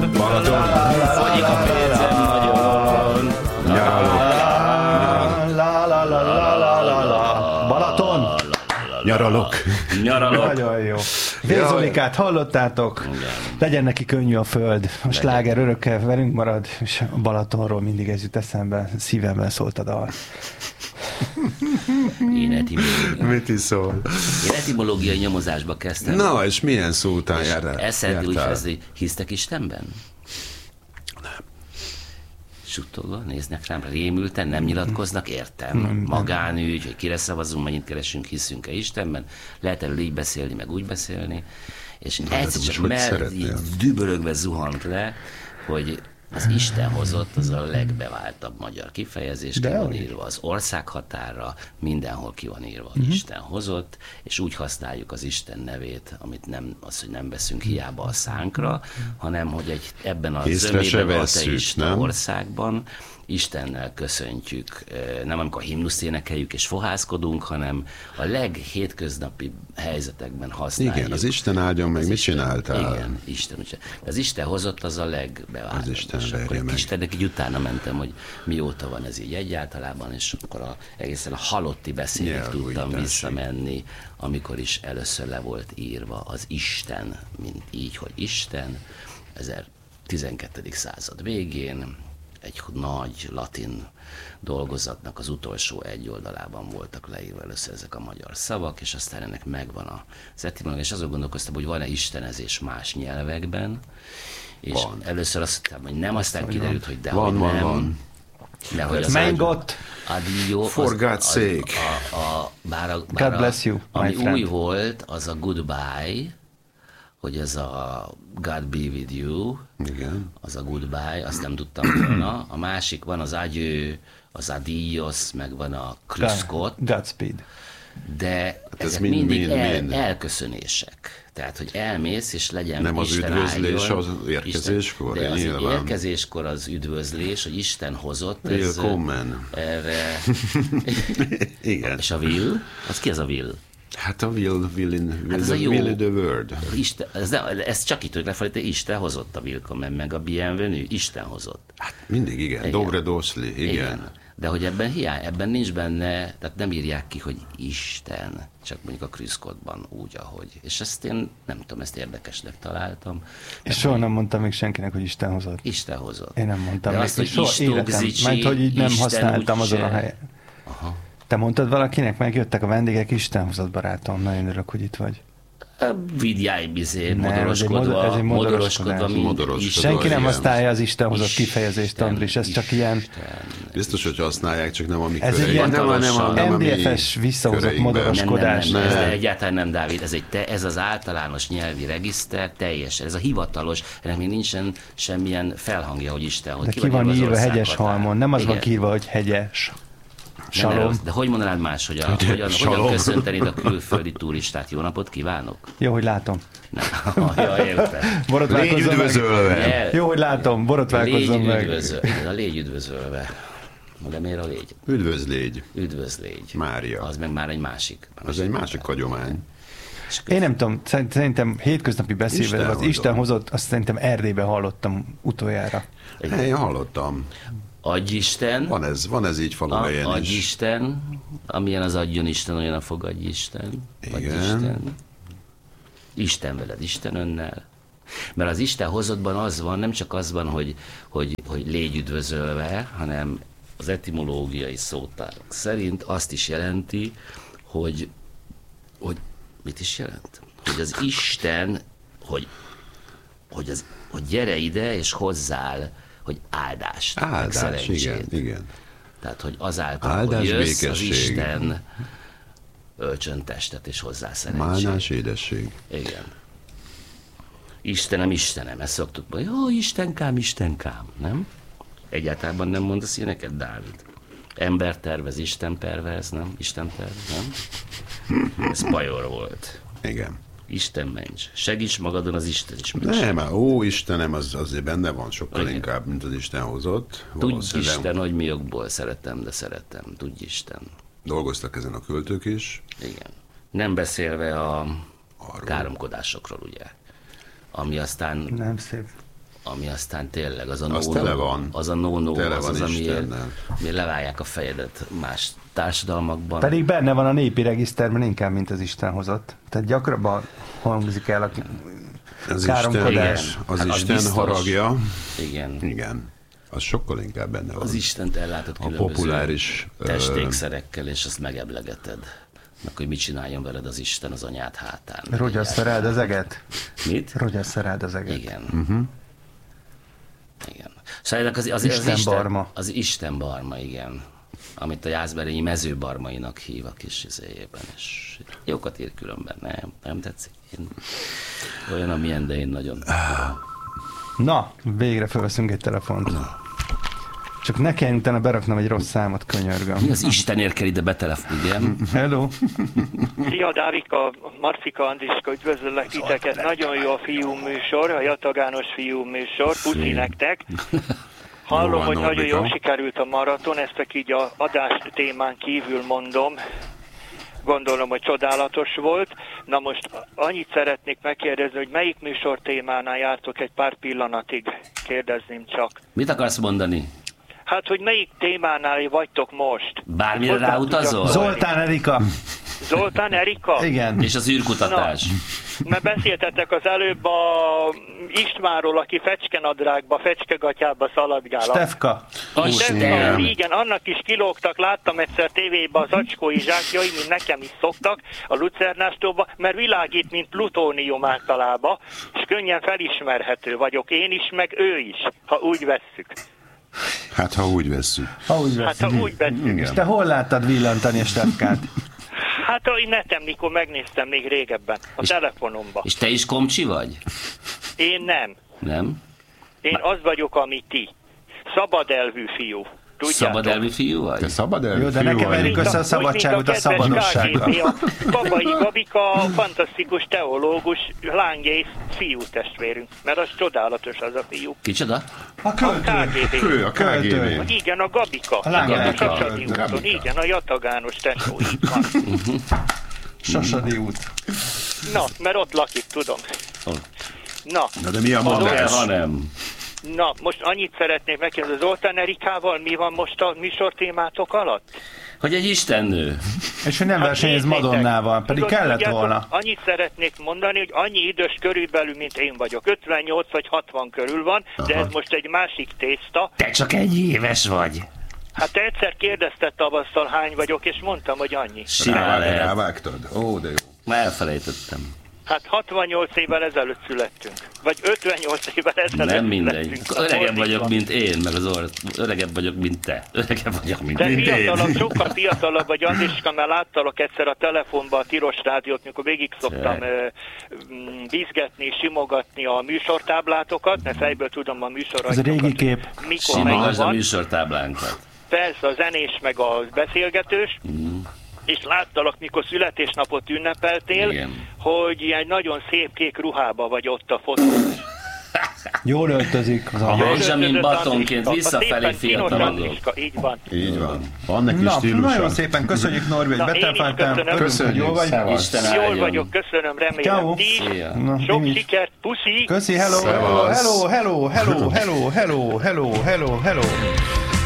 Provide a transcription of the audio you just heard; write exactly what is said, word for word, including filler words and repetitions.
Balaton. Fogyik a pénzem nagyon. Nyaralok. Balaton. Nyaralok. Nyaralok. Nagyon jó. Vézolikát hallottátok? Legyen neki könnyű a föld. A sláger örökkel velünk marad, és a Balatonról mindig ez jut eszembe. Szívemben szólt a dal. Én etimológiai. Mit is szól? Én etimológiai nyomozásba kezdtem. Na, és milyen szó után jártál? Ezt szeretném úgy fejezni, hisztek Istenben? Nem. Suttogva, néznek rám, rémülten, nem nyilatkoznak, értem. Magánügy, hogy kire szavazunk, mennyit keresünk, hiszünk-e Istenben. Lehet erről így beszélni, meg úgy beszélni. És egyszer csak mert így dübörögve zuhant le, hogy az Isten hozott, az a legbeváltabb magyar kifejezés, ki van írva az ország határa, mindenhol ki van írva, hogy uh-huh. Isten hozott, és úgy használjuk az Isten nevét, amit nem, az, hogy nem veszünk hiába a szánkra, hanem hogy egy, ebben a zömében ateista országban Istennel köszöntjük, nem amikor himnuszt énekeljük és fohászkodunk, hanem a leghétköznapi helyzetekben használjuk. Igen, az Isten áldjon meg, mit csináltál? Igen, Isten. Úgy, de az Isten hozott, az a legbeváltabb. És akkor egy Istennek így utána mentem, hogy mióta van ez így egyáltalában, és akkor a, egészen a halotti beszélig tudtam visszamenni, amikor is először le volt írva az Isten, mint így, hogy Isten, tizenkettedik század végén, egy nagy latin dolgozatnak az utolsó egy oldalában voltak leírva először ezek a magyar szavak, és aztán ennek megvan az etimológia, és azon gondolkoztam, hogy van-e istenezés más nyelvekben, és van. Először azt mondtam, hogy nem, aztán kiderült, hogy de van, van, nem. van. De hogy az Mengot. Adio, For God's sake. A, a, a, bár a, bár God bless you, a, ami friend. új volt, az a goodbye, hogy ez a God be with you, igen. Az a goodbye, azt nem tudtam volna. A másik van az adieu, az adios, meg van a krüszkot. Godspeed. De hát ezek mind, mindig mind, el, mind. elköszönések. Tehát, hogy elmész, és legyen nem Isten az üdvözlés álljon, az érkezéskor, Isten, de az nyilván. érkezéskor az üdvözlés, hogy Isten hozott. Willkommen. Erre. Igen. És a will? Az ki az a will? Hát a will, will in, will, Hát ez the, a jó. will the word. Isten, ez, nem, ez csak itt tudjuk lefordítani, Isten hozott a willkommen, meg a bienvenue, Isten hozott. Hát mindig igen, igen. Dobre doszli, igen. igen. De hogy ebben hiány, ebben nincs benne, tehát nem írják ki, hogy Isten, csak mondjuk a krüszkodban úgy, ahogy. És ezt én nem tudom, ezt érdekesnek találtam. És soha nem mondtam még senkinek, hogy Isten hozott. Isten hozott. Én nem mondtam. De még, azt, hogy soha életem, mert hogy így nem Isten használtam úgy azon se. a helyen. Aha. Te mondtad valakinek, megjöttek a vendégek, Isten hozott, barátom, nagyon örök, hogy itt vagy. Vigyáj bizé, Nem, modoroskodva, ez egy modoroskodva, mint modoroskodva. Isten. Senki nem igen. használja az Isten hozott kifejezést, Andris, ez csak ilyen Isten. Biztos, hogy használják, csak nem a mi Ez egy köreinkben. ilyen nem, nem, nem, nem a mi em dé ef-es visszahozott köreinkben. modoros- Nem, nem, nem, ez Nem. egyáltalán nem, Dávid, ez, egy te, ez az általános nyelvi regiszter, teljesen, ez a hivatalos, ennek még nincsen semmilyen felhangja, hogy Isten, hogy de ki van az írva ország hegyes határ. halmon, nem az Igen. van kiírva, hogy hegyes. Nem erről, Salom. de hogy mondanád más, hogy a, hogyan, hogyan köszöntenéd a külföldi turistát? Jó napot kívánok? Jó, hogy látom. Nem. Ja, értem. Légy Borotválkozzon meg. üdvözölve! Ne, Jó, hogy látom, borotválkozzon légy meg. üdvözöl, igen, a légy üdvözölve. De miért a légy? Üdvözlégy, Üdvözlégy. Mária. Az meg már egy másik. Az egy másik hagyomány. Én nem tudom, szerint- szerintem hétköznapi beszélve Isten az hozott. Isten hozott, azt szerintem Erdélyben hallottam utoljára. Én hallottam. Adj Isten. Van ez, van ez így faluhelyen Adj is. Isten, amilyen az adjon Isten, olyan a fogadj Isten. Adj Igen. Isten. Isten veled, Isten önnel. Mert az Isten hozottban az van, nem csak az van, hogy, hogy, hogy légy üdvözölve, hanem az etimológiai szótárok szerint azt is jelenti, hogy, hogy mit is jelent? Hogy az Isten, hogy, hogy, az, hogy gyere ide és hozzál, hogy áldást, meg Áldás, szerencsét. igen, igen. Tehát, hogy azáltal, Áldás, hogy jössz, az békesség. Isten ölcsön testet és hozzá szerencsét. Málnás édesség. Igen. Istenem, Istenem, ezt szoktuk mondani. Jó, Istenkám, Istenkám, nem? Egyáltalán nem mondasz ilyeneket, Dávid? Ember tervez, Isten pervez, nem? Isten tervez, nem? Ez pajor volt. Igen. Isten ments. Segíts magadon, az Isten is ments. Nem, már ó, Istenem, az azért benne van sokkal Igen. inkább, mint az Isten hozott. Tudj Valószínűleg Isten, hogy mi jogból szeretem, de szeretem. Tudj Isten. Dolgoztak ezen a költők is. Igen. Nem beszélve a Arról. káromkodásokról, ugye? Ami aztán Nem szép. ami aztán tényleg az a Az no, tele van. Az a no-no, Tele az van az, amiért, Istennel. amiért leválják a fejedet más társadalmakban. Pedig benne van a népi regiszterben inkább, mint az Isten hozott. Tehát gyakrabban hangzik el a Az káromkodás. Isten, az Hát az Isten biztos. haragja, Igen. igen, az sokkal inkább benne van. Az Istent ellátott A különböző populáris, ö, testékszerekkel, és azt megeblegeted. Meg hogy mit csináljon veled az Isten az anyád hátán. Rogyaszereld az eget? Mit? Rogyaszereld az eget. Igen. Uh-huh. Igen. Szóval az, az, az, Isten az Isten barma. Az Isten barma, igen. Amit a Jászberényi mezőbarmainak hív a kis izéjében. És jókat ír különben, nem? Nem tetszik? Én olyan, amilyen, de én nagyon... Na, végre felveszünk egy telefont. Csak ne kelljen utána beraknom egy rossz számot, könyörgöm. Mi az Istenért kell ide betelefon, igen? Hello. Szia, Dávika, Marcika Andriska, üdvözöllek titeket. Nagyon jó a fiú műsor, a jatagános fiú műsor. Puszi nektek. Hallom, Jó van, hogy nagyon Norbika. jól sikerült a maraton, ezt csak így a adás témán kívül mondom. Gondolom, hogy csodálatos volt. Na most annyit szeretnék megkérdezni, hogy melyik műsor témánál jártok egy pár pillanatig? Kérdezném csak. Mit akarsz mondani? Hát, hogy melyik témánál vagytok most? Bármire Hozzá ráutazol? tudjak Zoltán Erika. Zoltán Erika? Igen. És az űrkutatás? Mert beszéltetek az előbb a Istvánról, aki fecskenadrágba, fecskegatyába szaladgál. Stefka. A Isten. Stefka, igen, annak is kilógtak, láttam egyszer tévében az acskói zsákjai, mint nekem is szoktak, a lucernástól, mert világít, mint plutónium általában, és könnyen felismerhető vagyok én is, meg ő is, ha úgy vesszük. Hát, ha úgy vesszük. Ha úgy Hát veszed. ha úgy vesszük. És te hol láttad villantani a Stefkát? Hát a netem, mikor megnéztem még régebben, a És- telefonomba. És te is komcsi vagy? Én nem. Nem? Én az vagyok, ami ti. Szabad elvű fiú. Tudjátok? Szabad elvű fiú vagy? Te szabad el? Jó, de ne keverjük össze a szabadságot a szabadossággal. Babai Gabika, a fantasztikus teológus, lángyész fiú testvérünk. Mert az csodálatos az a fiú. Kicsoda? A A költő. ká gé bé. Kő, a ká gé bé. Igen, a Gabika. A lángán A Gabika. Sasadi úton. Gabika. Igen, a jatagános tesó. Így van. Sasadi út. Na, mert ott lakik, tudom. Oh. Na, Na, de mi a Ha mondás? ha nem. na, most annyit szeretnék megkérdezni, Zoltán Erikával mi van most a műsortémátok alatt? Hogy egy istennő. És hogy nem Hát versenyez nézzétek, Madonnával, pedig tudod, kellett tudjátok, volna. Annyit szeretnék mondani, hogy annyi idős körülbelül, mint én vagyok. ötvennyolc vagy hatvan körül van, de ez most egy másik tészta. Te csak ennyi éves vagy. Hát te egyszer kérdezted tavasszal, hány vagyok, és mondtam, hogy annyi. Simán Rá, lehet. rávágtad? Ó, de jó. Már elfelejtettem. Hát hatvannyolc évvel ezelőtt születtünk. Vagy ötvennyolc évvel ezelőtt Nem mindegy. születtünk. Öregebb Fordítva. vagyok, mint én, meg az orr. Öregebb vagyok, mint te. Öregebb vagyok, mint De én. fiatalabb, sokkal fiatalabb vagy, Andriska, mert láttalak egyszer a telefonban a Tilos Rádiót, mikor végig szoktam Cseh. ö, mm, bízgetni, simogatni a műsortáblátokat, mert fejből tudom a műsorra. Ez a régi kép. Mikor Simogasd a megvan. műsortáblánkat. Persze a zenés meg a beszélgetős, Mm. és láttalak, mikor születésnapot ünnepeltél, Igen. hogy ilyen nagyon szép kék ruhába vagy ott a fotó. Jól öltözik az anya. Benjamin Buttonként A visszafelé szépen finos fiatalodok. Andriska, így van. Így van. Van neki Na, stílusa. nagyon szépen köszönjük, Norbi, hogy Na, én is betelefonáltál. köszönöm. Örülünk, hogy jól vagy. Köszönjük, Isten Jól áldjon. vagyok, köszönöm, remélem. Ciao. Ti is. Szia. Na, Sok én is. sikert, puszi! Köszi, hello, hello, Szevasz. hello, hello, hello, hello, hello, hello, hello, hello.